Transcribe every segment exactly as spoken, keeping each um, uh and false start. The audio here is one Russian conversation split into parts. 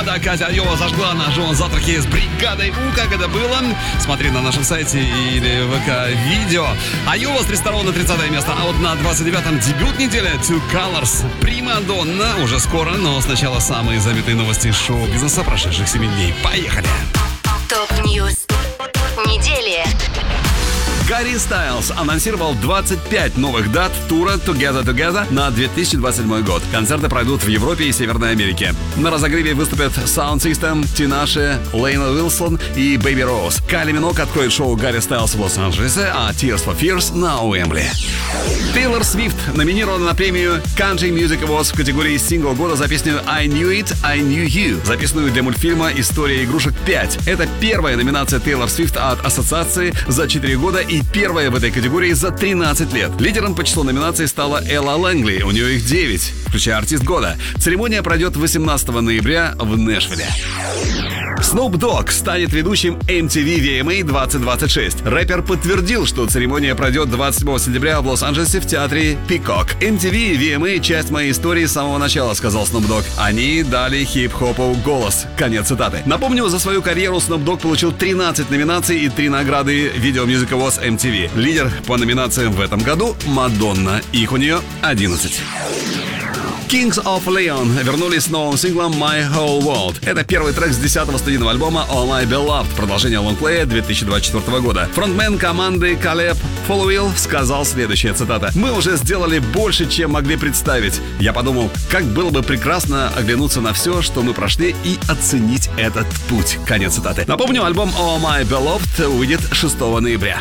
«Бригада». Катя Айова зажгла на живом завтраке с «Бригадой У». Как это было? Смотри на нашем сайте или ВК-видео. Айова с тридцать второго на тридцатое место. А вот на двадцать девятом дебют недели Two Colors. Примадонна. Уже скоро, но сначала самые заметные новости шоу-бизнеса прошедших семи дней. Поехали! Топ-ньюс недели. Гарри Стайлз анонсировал двадцать пять новых дат тура Together Together на две тысячи двадцать седьмой год. Концерты пройдут в Европе и Северной Америке. На разогреве выступят Sound System, Tinashe, Лейна Уилсон и Baby Rose. Кайли Минок откроет шоу Гарри Стайлз в Лос-Анджелесе, а Tears for Fears на Уэмбли. Тейлор Свифт номинирована на премию Country Music Awards в категории «Сингл года» за песню I Knew It, I Knew You, записанную для мультфильма «История игрушек пять». Это первая номинация Тейлор Свифт от Ассоциации за четыре года и первая в этой категории за тринадцать лет. Лидером по числу номинаций стала Элла Лэнгли, у нее их девять, включая артист года. Церемония пройдет восемнадцатого ноября в Нэшвилле. Snoop Dogg станет ведущим эм ти ви ви эм эй двадцать двадцать шесть. Рэпер подтвердил, что церемония пройдет двадцать седьмого сентября в Лос-Анджелесе в театре Peacock. эм ти ви ви эм эй — часть моей истории с самого начала, сказал Snoop Dogg. Они дали хип-хопу голос. Конец цитаты. Напомню, за свою карьеру Snoop Dogg получил тринадцать номинаций и три награды Video Music Awards эм ти ви. Лидер по номинациям в этом году — Мадонна. Их у нее одиннадцать. Kings of Leon вернулись с новым синглом My Whole World. Это первый трек с десятого студийного альбома All My Beloved, продолжение лонгплея две тысячи двадцать четвёртого года. Фронтмен команды Калеб Фоллоуилл сказал следующая цитата: «Мы уже сделали больше, чем могли представить. Я подумал, как было бы прекрасно оглянуться на все, что мы прошли, и оценить этот путь». Конец цитаты. Напомню, альбом All My Beloved выйдет шестого ноября.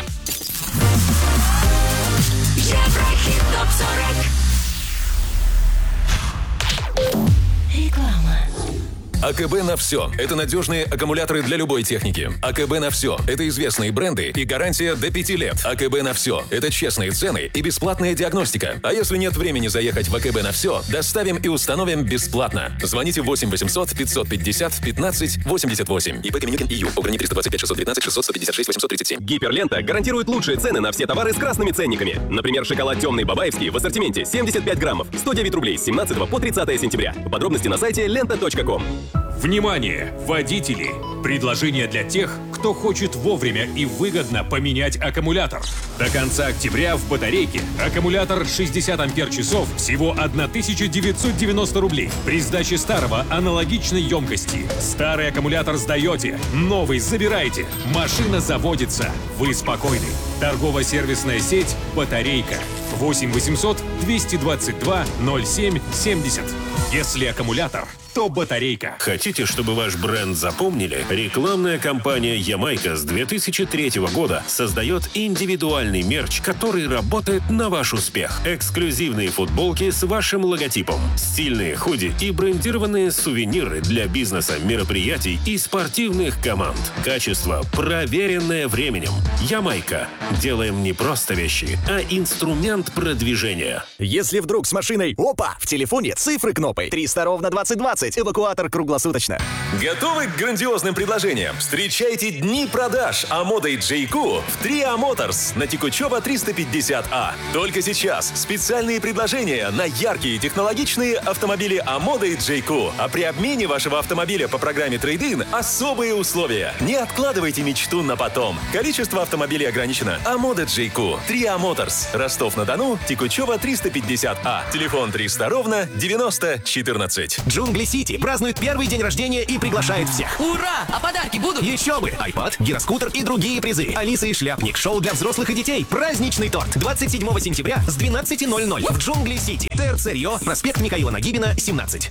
Еврохит топ сорок. Реклама. АКБ на все. Это надежные аккумуляторы для любой техники. АКБ на все. Это известные бренды и гарантия до пяти лет. АКБ на все. Это честные цены и бесплатная диагностика. А если нет времени заехать в АКБ на все, доставим и установим бесплатно. Звоните восемь восемьсот пятьсот пятьдесят пятнадцать восемьдесят восемь. ИП Каменюкин ИЮ. Ограничение триста двадцать пять шестьсот девятнадцать шестьсот сто пятьдесят шесть восемьсот тридцать семь. Гиперлента гарантирует лучшие цены на все товары с красными ценниками. Например, шоколад темный бабаевский в ассортименте семьдесят пять граммов, сто девять рублей с семнадцатого по тридцатое сентября. Подробности на сайте лента точка ком. Внимание, водители! Предложение для тех, кто хочет вовремя и выгодно поменять аккумулятор. До конца октября в батарейке аккумулятор шестьдесят ампер-часов всего тысяча девятьсот девяносто рублей. При сдаче старого аналогичной емкости. Старый аккумулятор сдаете, новый забираете. Машина заводится. Вы спокойны. Торгово-сервисная сеть «Батарейка». восемь восемьсот двести двадцать два ноль семь семьдесят. Если аккумулятор, то батарейка. Хотите, чтобы ваш бренд запомнили? Рекламная кампания «Ямайка» с две тысячи третьего года создает индивидуальный мерч, который работает на ваш успех. Эксклюзивные футболки с вашим логотипом, стильные худи и брендированные сувениры для бизнеса, мероприятий и спортивных команд. Качество, проверенное временем. «Ямайка». Делаем не просто вещи, а инструмент продвижения. Если вдруг с машиной опа, в телефоне цифры кнопой триста ровно двадцать двадцать, эвакуатор круглосуточно. Готовы к грандиозным предложениям? Встречайте дни продаж Амода и Джейку в Триа Моторс на Тикучева триста пятьдесят А. Только сейчас специальные предложения на яркие технологичные автомобили Амода и Джейку. А при обмене вашего автомобиля по программе Трейд-ин особые условия. Не откладывайте мечту на потом. Количество автомобилей ограничено. Амода Джейку. Триа Моторс. Ростов-на-Дону. Тикучева триста пятьдесят А. Телефон триста ровно девяносто четырнадцать. Джунгли Сити празднует первый день рождения и приглашает всех. Ура! А подарки будут? Еще бы! Айпад, гироскутер и другие призы. Алиса и шляпник. Шоу для взрослых и детей. Праздничный торт. двадцать седьмого сентября с двенадцати ноль-ноль в Джунгли Сити. ТРЦ Рио, проспект Михаила Нагибина, семнадцать.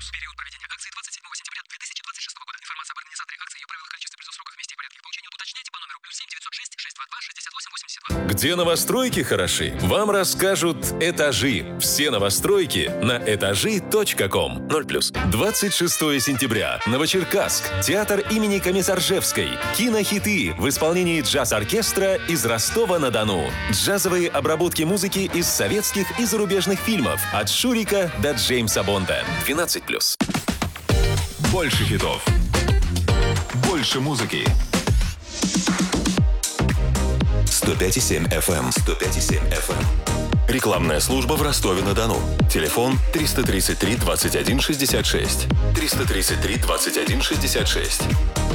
Где новостройки хороши, вам расскажут «Этажи». Все новостройки на этажи точка ком. ноль плюс. двадцать шестого сентября. Новочеркасск. Театр имени Комиссаржевской. Кинохиты в исполнении джаз-оркестра из Ростова-на-Дону. Джазовые обработки музыки из советских и зарубежных фильмов. От Шурика до Джеймса Бонда. двенадцать плюс. Больше хитов. Больше музыки. сто пять и семь эф эм. сто пять и семь эф эм. Рекламная служба в Ростове-на-Дону. Телефон триста тридцать три двадцать один шестьдесят шесть. триста тридцать три двадцать один шестьдесят шесть.